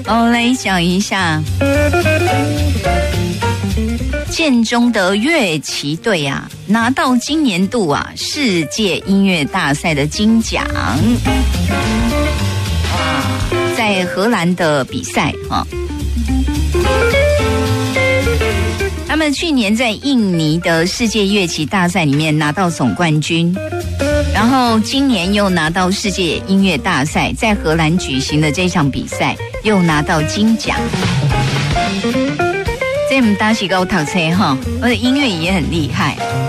来讲一下建中的乐旗队啊，拿到今年度啊世界音乐大赛的金奖。在荷兰的比赛啊，他们去年在印尼的世界乐器大赛里面拿到总冠军，然后今年又拿到世界音乐大赛，在荷兰举行的这场比赛又拿到金奖。这我们大喜高读册哈，而且音乐也很厉害。